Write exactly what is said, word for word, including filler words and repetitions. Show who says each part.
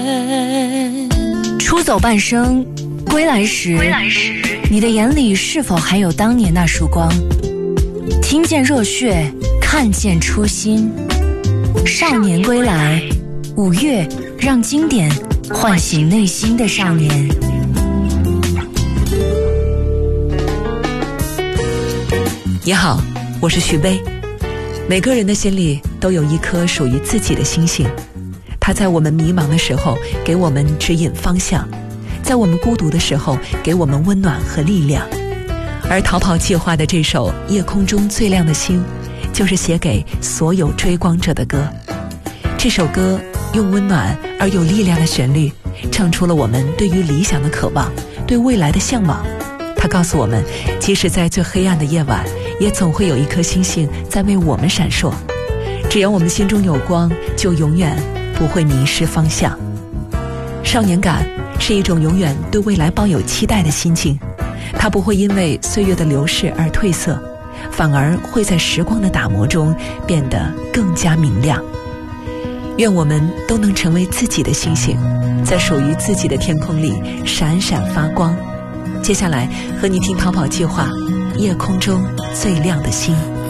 Speaker 1: 出走半生，归来时，归来时，你的眼里是否还有当年那束光？听见热血，看见初心。少年归来，五月让经典唤醒内心的少年。
Speaker 2: 你好，我是徐悲。每个人的心里都有一颗属于自己的星星，它在我们迷茫的时候给我们指引方向，在我们孤独的时候给我们温暖和力量。而逃跑计划的这首《夜空中最亮的星》，就是写给所有追光者的歌。这首歌用温暖而有力量的旋律，唱出了我们对于理想的渴望，对未来的向往。它告诉我们，即使在最黑暗的夜晚，也总会有一颗星星在为我们闪烁。只要我们心中有光，就永远不会迷失方向。少年感是一种永远对未来抱有期待的心境，它不会因为岁月的流逝而褪色，反而会在时光的打磨中变得更加明亮。愿我们都能成为自己的星星，在属于自己的天空里闪闪发光。接下来和你听逃跑计划，夜空中最亮的星。